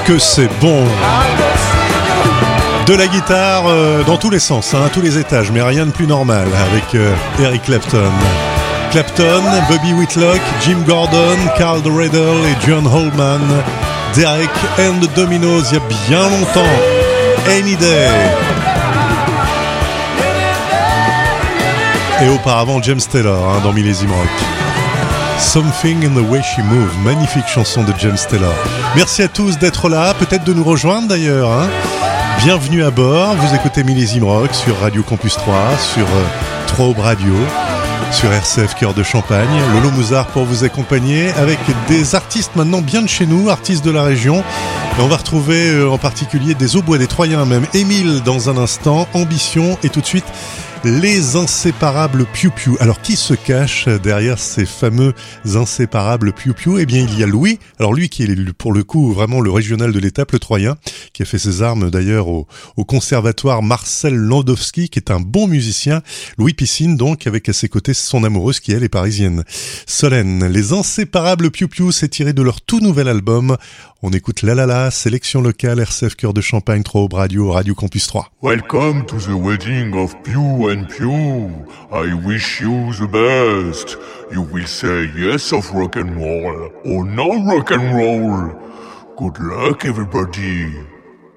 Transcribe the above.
que c'est bon. De la guitare dans tous les sens, à tous les étages, mais rien de plus normal avec Eric Clapton. Clapton, Bobby Whitlock, Jim Gordon, Carl Riddle et John Holman, Derek and the Dominos il y a bien longtemps. Any Day. Et auparavant James Taylor dans Millésime Rock. Something in the Way She Moves, magnifique chanson de James Taylor. Merci à tous d'être là, peut-être de nous rejoindre d'ailleurs. Bienvenue à bord, vous écoutez Millésime Rock sur Radio Campus 3, sur 3 Aube Radio, sur RCF Cœur de Champagne. Lolo Mouzard pour vous accompagner avec des artistes maintenant bien de chez nous, artistes de la région. Et on va retrouver en particulier des Aubois, des Troyens même. Émile dans un instant, Ambition et tout de suite les inséparables Piu Piu. Alors qui se cache derrière ces fameux inséparables Piu Piu? Eh bien il y a Louis, alors lui qui est pour le coup vraiment le régional de l'étape, le Troyen, qui a fait ses armes d'ailleurs au conservatoire Marcel Landowski, qui est un bon musicien. Louis Piscine donc, avec à ses côtés son amoureuse qui elle est parisienne. Solène, les inséparables Piu Piu, c'est tiré de leur tout nouvel album. On écoute La La La, sélection locale, RCF Cœur de Champagne, 3 Aube Radio, Radio Campus 3. Welcome to the wedding of Pew and Pew. I wish you the best. You will say yes of rock and roll or no rock and roll. Good luck, everybody.